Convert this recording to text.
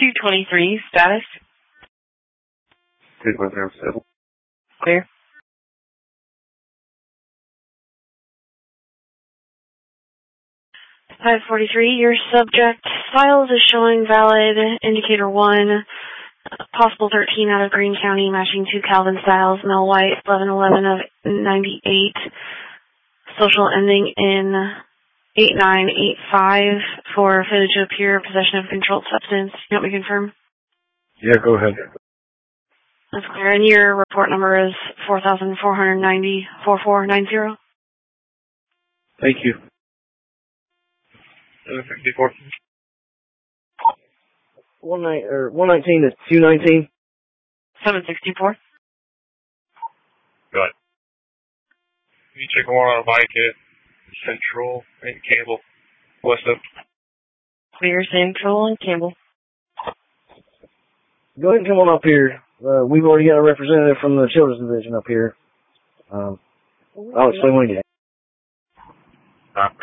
223, status? 223, Clear. .543, your subject files is showing valid, indicator 1, possible 13 out of Greene County, matching 2 Calvin Styles, male white, 11/11 of 98, social ending in 8985 for failure to appear, possession of controlled substance. You want me to confirm? Yeah, go ahead. That's clear. And your report number is 4490-4490? Thank you. 764. 119 to 219. 764. Go ahead. You check one on a bike at Central and Campbell, west of. Clear, Central and Campbell. Go ahead and come on up here. We've already got a representative from the Children's Division up here. I'll explain when you get.